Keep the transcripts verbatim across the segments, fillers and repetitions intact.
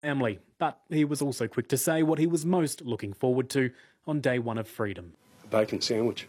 family. But he was also quick to say what he was most looking forward to on day one of freedom. A bacon sandwich.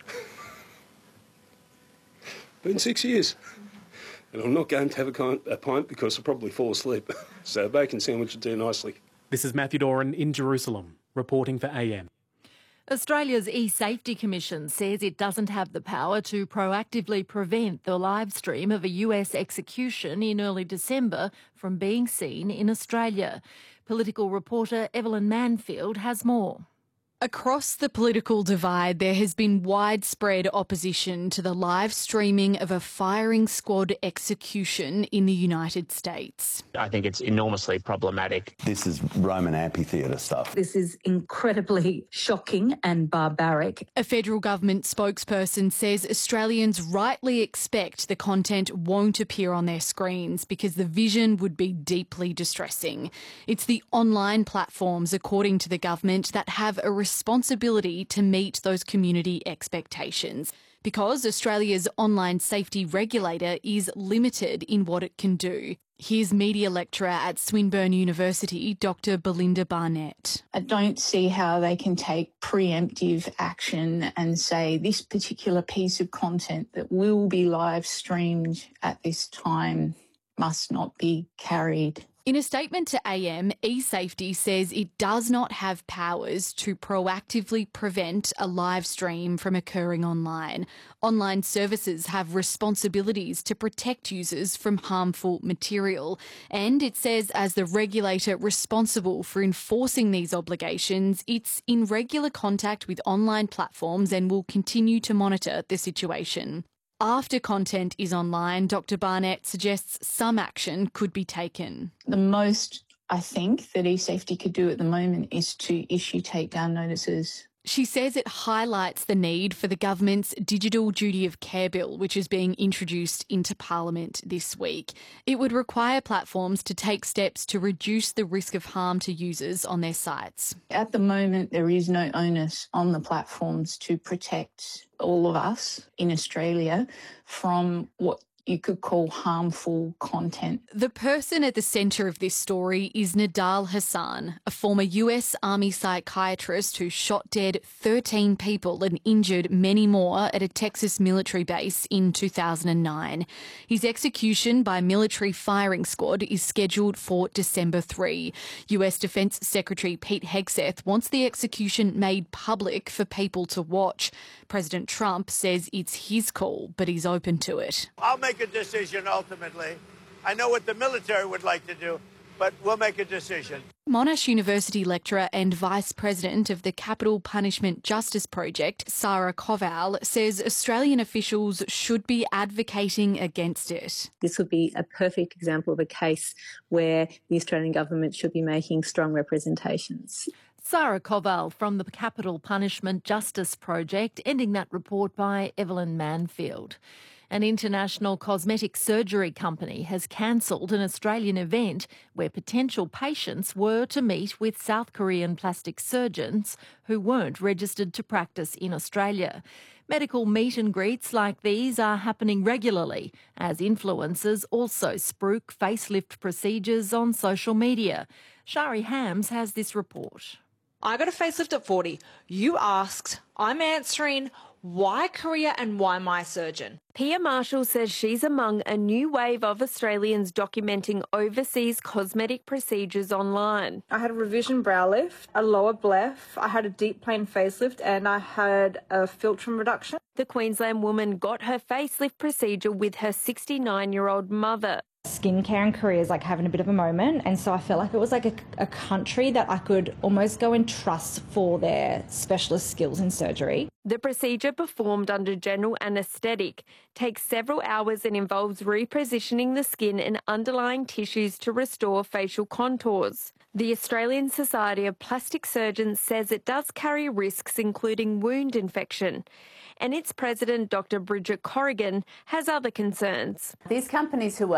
Been six years. And I'm not going to have a, a pint because I'll probably fall asleep. So a bacon sandwich would do nicely. This is Matthew Doran in Jerusalem, reporting for A M. Australia's e-Safety Commission says it doesn't have the power to proactively prevent the live stream of a U S execution in early December from being seen in Australia. Political reporter Evelyn Manfield has more. Across the political divide, there has been widespread opposition to the live streaming of a firing squad execution in the United States. I think it's enormously problematic. This is Roman amphitheatre stuff. This is incredibly shocking and barbaric. A federal government spokesperson says Australians rightly expect the content won't appear on their screens because the vision would be deeply distressing. It's the online platforms, according to the government, that have a responsibility to meet those community expectations because Australia's online safety regulator is limited in what it can do. Here's media lecturer at Swinburne University, Doctor Belinda Barnett. I don't see how they can take preemptive action and say this particular piece of content that will be live streamed at this time must not be carried. In a statement to A M, eSafety says it does not have powers to proactively prevent a live stream from occurring online. Online services have responsibilities to protect users from harmful material. And it says as the regulator responsible for enforcing these obligations, it's in regular contact with online platforms and will continue to monitor the situation. After content is online, Doctor Barnett suggests some action could be taken. The most, I think, that eSafety could do at the moment is to issue takedown notices. She says it highlights the need for the government's Digital Duty of Care Bill, which is being introduced into Parliament this week. It would require platforms to take steps to reduce the risk of harm to users on their sites. At the moment, there is no onus on the platforms to protect all of us in Australia from what you could call harmful content. The person at the centre of this story is Nidal Hasan, a former U S Army psychiatrist who shot dead thirteen people and injured many more at a Texas military base in two thousand nine. His execution by military firing squad is scheduled for December third. U S Defence Secretary Pete Hegseth wants the execution made public for people to watch. President Trump says it's his call, but he's open to it. I'll make a decision ultimately. I know what the military would like to do, but we'll make a decision. Monash University lecturer and Vice President of the Capital Punishment Justice Project, Sarah Koval, says Australian officials should be advocating against it. This would be a perfect example of a case where the Australian government should be making strong representations. Sarah Koval from the Capital Punishment Justice Project, ending that report by Evelyn Manfield. An international cosmetic surgery company has cancelled an Australian event where potential patients were to meet with South Korean plastic surgeons who weren't registered to practice in Australia. Medical meet and greets like these are happening regularly as influencers also spruik facelift procedures on social media. Shari Hams has this report. I got a facelift at forty. You asked, I'm answering. Why Korea and why my surgeon? Pia Marshall says she's among a new wave of Australians documenting overseas cosmetic procedures online. I had a revision brow lift, a lower bleph, I had a deep plane facelift and I had a philtrum reduction. The Queensland woman got her facelift procedure with her sixty-nine-year-old mother. Skincare in Korea is like having a bit of a moment, and so I felt like it was like a, a country that I could almost go and trust for their specialist skills in surgery. The procedure, performed under general anaesthetic, takes several hours and involves repositioning the skin and underlying tissues to restore facial contours. The Australian Society of Plastic Surgeons says it does carry risks including wound infection. And its president, Doctor Bridget Corrigan, has other concerns. These companies who are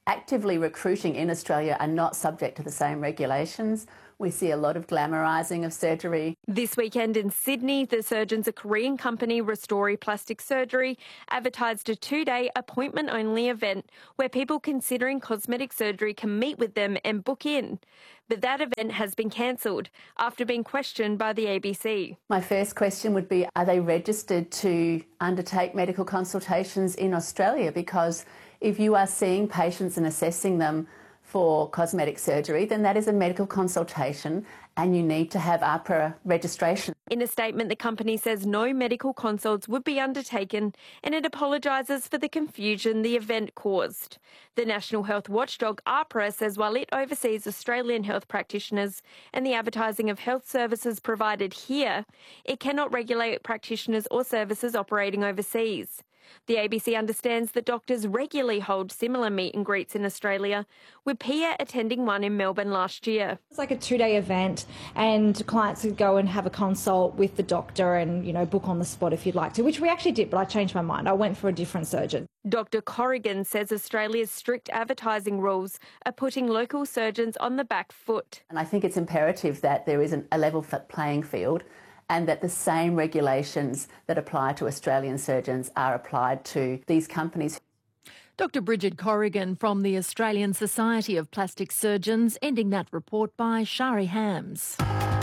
actively recruiting in Australia are not subject to the same regulations. We see a lot of glamorising of surgery. This weekend in Sydney, the surgeons at Korean company Restori Plastic Surgery advertised a two-day appointment-only event where people considering cosmetic surgery can meet with them and book in. But that event has been cancelled after being questioned by the A B C. My first question would be, are they registered to undertake medical consultations in Australia? Because if you are seeing patients and assessing them for cosmetic surgery, then that is a medical consultation and you need to have AHPRA registration. In a statement, the company says no medical consults would be undertaken and it apologises for the confusion the event caused. The National Health Watchdog AHPRA says while it oversees Australian health practitioners and the advertising of health services provided here, it cannot regulate practitioners or services operating overseas. The A B C understands that doctors regularly hold similar meet and greets in Australia, with Pia attending one in Melbourne last year. It's like a two-day event and clients could go and have a consult with the doctor and, you know, book on the spot if you'd like to, which we actually did, but I changed my mind. I went for a different surgeon. Doctor Corrigan says Australia's strict advertising rules are putting local surgeons on the back foot. And I think it's imperative that there is an, a level playing field and that the same regulations that apply to Australian surgeons are applied to these companies. Doctor Bridget Corrigan from the Australian Society of Plastic Surgeons, ending that report by Shari Hams.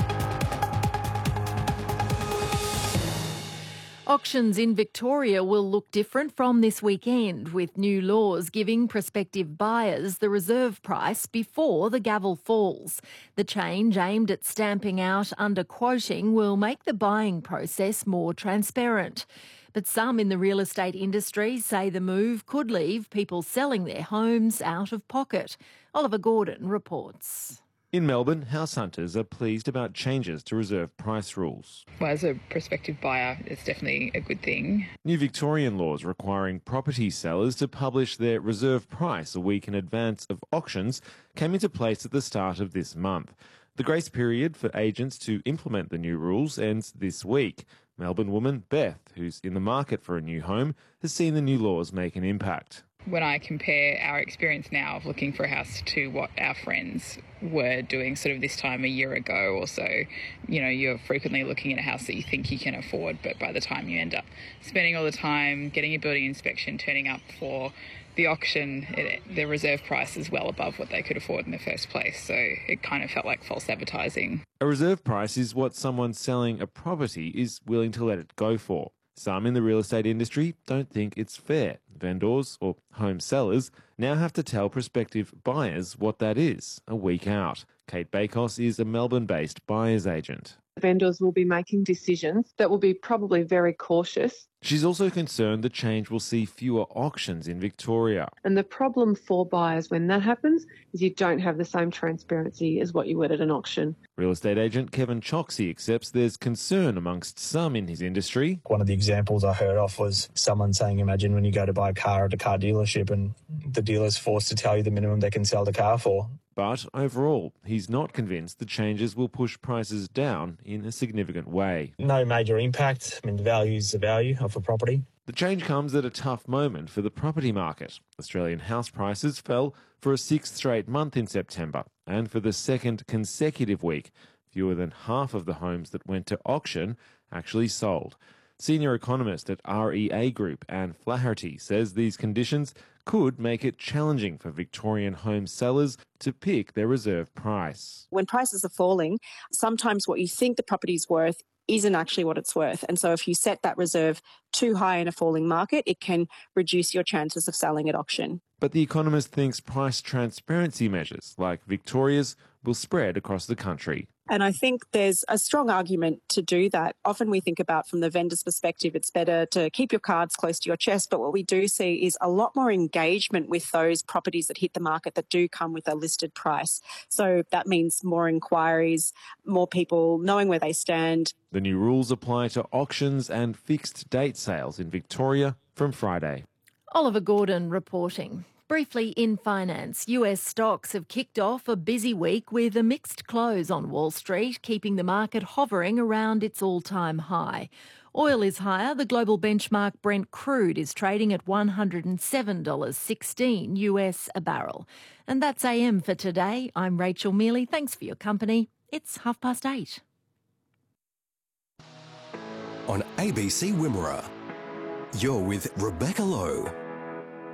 Auctions in Victoria will look different from this weekend, with new laws giving prospective buyers the reserve price before the gavel falls. The change, aimed at stamping out underquoting, will make the buying process more transparent. But some in the real estate industry say the move could leave people selling their homes out of pocket. Oliver Gordon reports. In Melbourne, house hunters are pleased about changes to reserve price rules. Well, as a prospective buyer, it's definitely a good thing. New Victorian laws requiring property sellers to publish their reserve price a week in advance of auctions came into place at the start of this month. The grace period for agents to implement the new rules ends this week. Melbourne woman Beth, who's in the market for a new home, has seen the new laws make an impact. When I compare our experience now of looking for a house to what our friends were doing sort of this time a year ago or so, you know, you're frequently looking at a house that you think you can afford, but by the time you end up spending all the time getting a building inspection, turning up for the auction, it, the reserve price is well above what they could afford in the first place. So it kind of felt like false advertising. A reserve price is what someone selling a property is willing to let it go for. Some in the real estate industry don't think it's fair. Vendors, or home sellers, now have to tell prospective buyers what that is a week out. Kate Bakos is a Melbourne-based buyer's agent. Vendors will be making decisions that will be probably very cautious. She's also concerned the change will see fewer auctions in Victoria. And the problem for buyers when that happens is you don't have the same transparency as what you would at an auction. Real estate agent Kevin Choxey accepts there's concern amongst some in his industry. One of the examples I heard of was someone saying, imagine when you go to buy a car at a car dealership and the dealer's forced to tell you the minimum they can sell the car for. But overall, he's not convinced the changes will push prices down in a significant way. No major impact. I mean, the value is the value of a property. The change comes at a tough moment for the property market. Australian house prices fell for a sixth straight month in September, and for the second consecutive week, fewer than half of the homes that went to auction actually sold. Senior economist at R E A Group, Anne Flaherty, says these conditions could make it challenging for Victorian home sellers to pick their reserve price. When prices are falling, sometimes what you think the property's worth isn't actually what it's worth. And so if you set that reserve too high in a falling market, it can reduce your chances of selling at auction. But the economist thinks price transparency measures like Victoria's will spread across the country. And I think there's a strong argument to do that. Often we think about from the vendor's perspective, it's better to keep your cards close to your chest. But what we do see is a lot more engagement with those properties that hit the market that do come with a listed price. So that means more inquiries, more people knowing where they stand. The new rules apply to auctions and fixed date sales in Victoria from Friday. Oliver Gordon reporting. Briefly in finance, U S stocks have kicked off a busy week with a mixed close on Wall Street, keeping the market hovering around its all-time high. Oil is higher. The global benchmark Brent crude is trading at one hundred seven dollars sixteen U S a barrel. And that's A M for today. I'm Rachel Mealy. Thanks for your company. It's half past eight. On A B C Wimmera, you're with Rebecca Lowe.